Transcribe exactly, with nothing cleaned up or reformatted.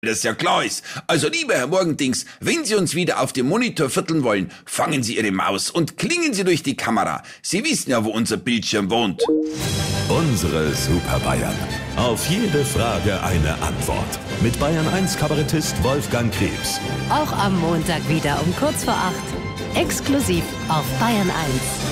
das ja klar ist. Also lieber Herr Morgendings, wenn Sie uns wieder auf dem Monitor vierteln wollen, fangen Sie Ihre Maus und klingen Sie durch die Kamera. Sie wissen ja, wo unser Bildschirm wohnt. Unsere Super Bayern. Auf jede Frage eine Antwort. Mit Bayern eins Kabarettist Wolfgang Krebs. Auch am Montag wieder um kurz vor acht. Exklusiv auf Bayern eins.